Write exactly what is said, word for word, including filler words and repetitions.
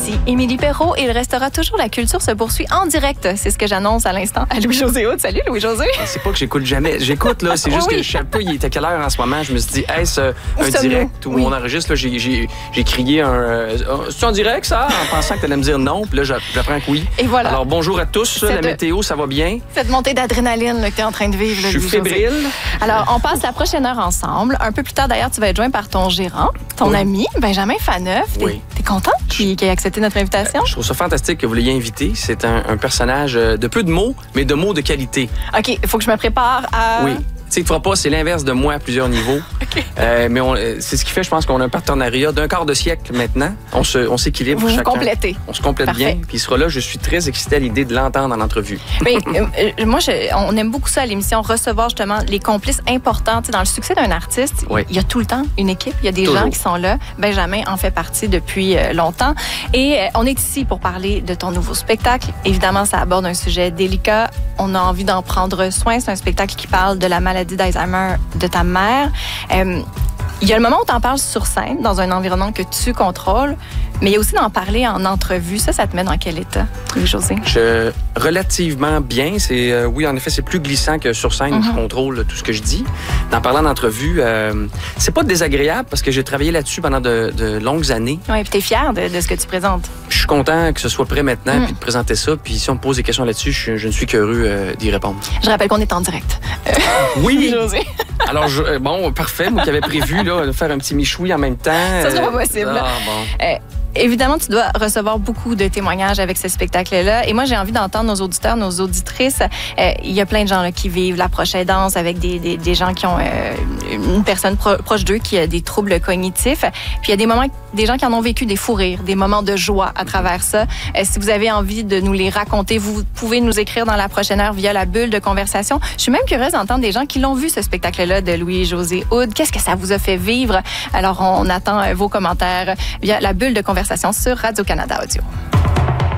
Ici Émilie Perrault et il restera toujours la culture se poursuit en direct. C'est ce que j'annonce à l'instant à Louis-José Hood. Salut Louis-José. C'est pas que j'écoute jamais. J'écoute, là. C'est juste oui. que je sais pas, il était quelle heure en ce moment. Je me suis dit, est-ce euh, un direct où oui. on enregistre? Là, j'ai, j'ai, j'ai crié un. Euh, c'est en direct, ça? En pensant que tu allais me dire non. Puis là, j'apprends que oui. Et voilà. Alors, bonjour à tous. Cette, la météo, ça va bien? Cette montée d'adrénaline là, que tu es en train de vivre. Là, je suis fébrile. Alors, on passe la prochaine heure ensemble. Un peu plus tard, d'ailleurs, tu vas être joint par ton gérant, ton oui. ami, Benjamin Faneuf. Oui. T'es content qu'il ait accepté notre invitation? Je trouve ça fantastique que vous l'ayez invité. C'est un, un personnage de peu de mots, mais de mots de qualité. OK, il faut que je me prépare à... Oui. Tu sais, tu feras pas, c'est l'inverse de moi à plusieurs niveaux. Okay. Euh, mais on, c'est ce qui fait, je pense, qu'on a un partenariat d'un quart de siècle maintenant. On, se, on s'équilibre vous chacun. Vous complétez. On se complète Parfait. bien. Puis il sera là. Je suis très excitée à l'idée de l'entendre en entrevue. Mais euh, moi, je, on aime beaucoup ça à l'émission, recevoir justement les complices importants. Tu sais, dans le succès d'un artiste, oui. il y a tout le temps une équipe. Il y a des Toujours. gens qui sont là. Benjamin en fait partie depuis euh, longtemps. Et euh, on est ici pour parler de ton nouveau spectacle. Évidemment, ça aborde un sujet délicat. On a envie d'en prendre soin. C'est un spectacle qui parle de la maladie d'Alzheimer de ta mère. Euh, il y a le moment où tu en parles sur scène, dans un environnement que tu contrôles, mais il y a aussi d'en parler en entrevue. Ça, ça te met dans quel état, Louis-José? Je, relativement bien. C'est, euh, oui, en effet, c'est plus glissant que sur scène où mm-hmm. je contrôle tout ce que je dis. D'en parlant d'entrevue, euh, c'est pas désagréable parce que j'ai travaillé là-dessus pendant de, de longues années. Oui, puis t'es fier de, de ce que tu présentes. Je suis content que ce soit prêt maintenant mm. puis de présenter ça. Puis si on me pose des questions là-dessus, je, je ne suis qu'heureux euh, d'y répondre. Je rappelle qu'on est en direct. Euh, oui! Louis-José. Alors, je, bon, parfait. Moi qui avais prévu là, de faire un petit michoui en même temps. Ça serait pas possible. Ah, bon. Euh, Évidemment, tu dois recevoir beaucoup de témoignages avec ce spectacle-là. Et moi, j'ai envie d'entendre nos auditeurs, nos auditrices. Euh, il y a plein de gens là, qui vivent la proche aidance avec des, des, des gens qui ont euh, une personne pro- proche d'eux qui a des troubles cognitifs. Puis il y a des moments, des gens qui en ont vécu des fous rires, des moments de joie à travers ça. Euh, si vous avez envie de nous les raconter, vous pouvez nous écrire dans la prochaine heure via la bulle de conversation. Je suis même curieuse d'entendre des gens qui l'ont vu, ce spectacle-là de Louis-José Hood. Qu'est-ce que ça vous a fait vivre? Alors, on attend vos commentaires via la bulle de conversation sur Radio-Canada Audio.